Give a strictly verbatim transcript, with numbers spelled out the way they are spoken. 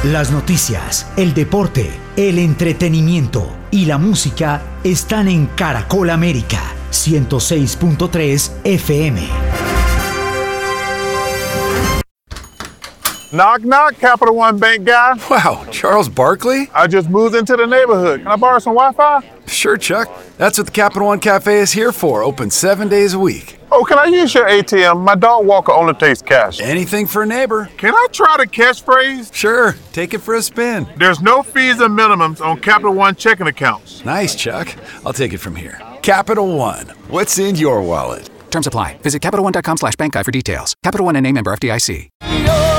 Las noticias, el deporte, el entretenimiento y la música están en Caracol América, ciento seis punto tres F M. Knock, knock, Capital One Bank guy. Wow, Charles Barkley? I just moved into the neighborhood. Can I borrow some Wi-Fi? Sure, Chuck. That's what the Capital One Cafe is here for, open seven days a week. Oh, can I use your A T M? My dog Walker only takes cash. Anything for a neighbor. Can I try the catchphrase? Sure, take it for a spin. There's no fees or minimums on Capital One checking accounts. Nice, Chuck. I'll take it from here. Capital One. What's in your wallet? Terms apply. Visit CapitalOne.com slash bank guide for details. Capital One N A member F D I C.